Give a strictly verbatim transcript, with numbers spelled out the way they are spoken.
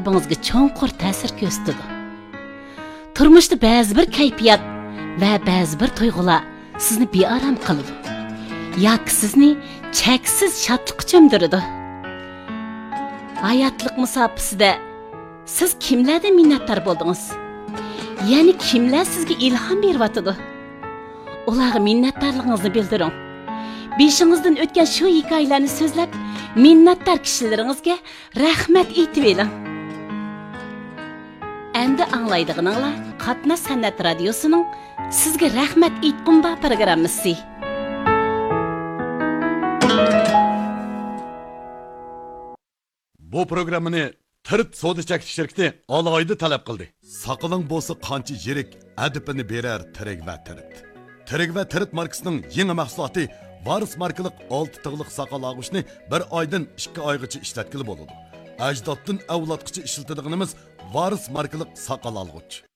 qalbingizga cho'nqur ta'sir ko'rsatadi. Turmushda ba'zi bir kayfiyat va ba'zi bir tuyg'ular sizni bearam qiladi. Yoki sizni cheksiz shodlikqa cho'mdiradi. Hayotlik musofasida siz kimlardan minnatdor bo'ldingiz? Ya'ni kimlar sizga ilhom beryotdi? Ularga minnatdorligingizni bildiring. Beshingizdan o'tgan shu hikoyalarni so'zlab, minnatdor kishilaringizga rahmat aytib eling. Endi anglaydiganinglar Qatnash san'at radiosining sizga rahmat aytqum ba programmasi. Bu programmani Tirt Soda Chekish shirkati alohida talab qildi. Saqaling bo'lsa qancha yirik adibini berar Tirik va Tirt. Tirik va Tirt markasining yangi mahsuloti Varis markalik olti tig'liq saqal og'ishni bir oydan ikki oygacha ishlatkili bo'ladi. Ajdoddan avlodgacha ishlatiladiganimiz Varis markalik saqal olg'ich.